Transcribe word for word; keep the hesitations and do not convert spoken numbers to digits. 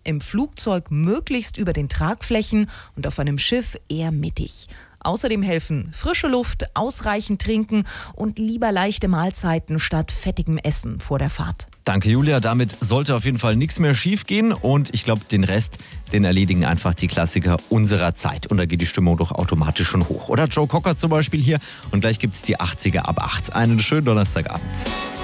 im Flugzeug möglichst über den Tragflächen und auf einem Schiff eher mittig. Außerdem helfen frische Luft, ausreichend trinken und lieber leichte Mahlzeiten statt fettigem Essen vor der Fahrt. Danke, Julia. Damit sollte auf jeden Fall nichts mehr schief gehen. Und ich glaube, den Rest, den erledigen einfach die Klassiker unserer Zeit. Und da geht die Stimmung doch automatisch schon hoch. Oder Joe Cocker zum Beispiel hier. Und gleich gibt es die achtziger ab acht. Einen schönen Donnerstagabend.